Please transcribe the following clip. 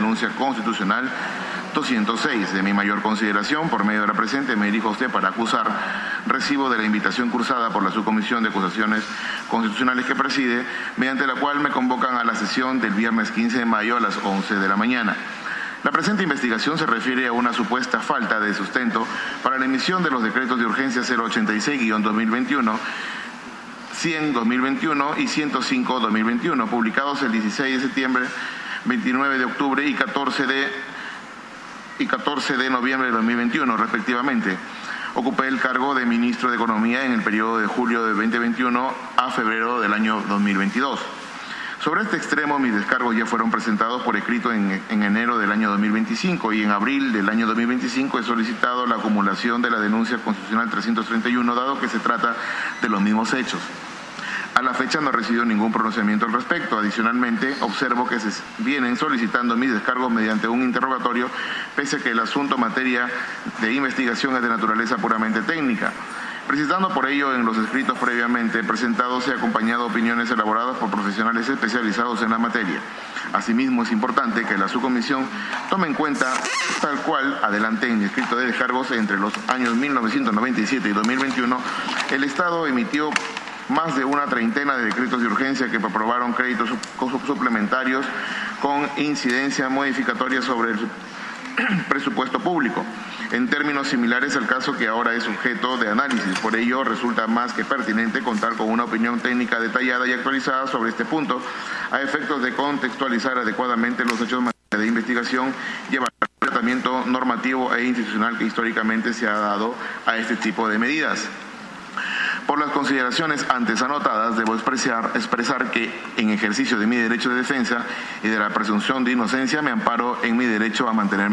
denuncia constitucional 206. De mi mayor consideración, por medio de la presente, me dirijo a usted para acusar recibo de la invitación cursada por la Subcomisión de Acusaciones Constitucionales que preside, mediante la cual me convocan a la sesión del viernes 15 de mayo a las 11 de la mañana. La presente investigación se refiere a una supuesta falta de sustento para la emisión de los decretos de urgencia 086-2021, 100-2021 y 105-2021, publicados el 16 de septiembre, 29 de octubre y 14 de noviembre de 2021, respectivamente. Ocupé el cargo de ministro de Economía en el periodo de julio de 2021 a febrero del año 2022. Sobre este extremo, mis descargos ya fueron presentados por escrito en enero del año 2025 y en abril del año 2025 he solicitado la acumulación de la denuncia constitucional 331, dado que se trata de los mismos hechos. A la fecha no he recibido ningún pronunciamiento al respecto. Adicionalmente, observo que se vienen solicitando mis descargos mediante un interrogatorio, pese a que el asunto materia de investigación es de naturaleza puramente técnica. Precisando por ello en los escritos previamente presentados, he acompañado opiniones elaboradas por profesionales especializados en la materia. Asimismo, es importante que la subcomisión tome en cuenta, tal cual adelanté en mi escrito de descargos, entre los años 1997 y 2021, el Estado emitió más de una treintena de decretos de urgencia que aprobaron créditos suplementarios con incidencia modificatoria sobre el presupuesto público, en términos similares al caso que ahora es objeto de análisis. Por ello, resulta más que pertinente contar con una opinión técnica detallada y actualizada sobre este punto, a efectos de contextualizar adecuadamente los hechos de investigación y evaluar el tratamiento normativo e institucional que históricamente se ha dado a este tipo de medidas. Por las consideraciones antes anotadas, debo expresar que, en ejercicio de mi derecho de defensa y de la presunción de inocencia, me amparo en mi derecho a mantenerme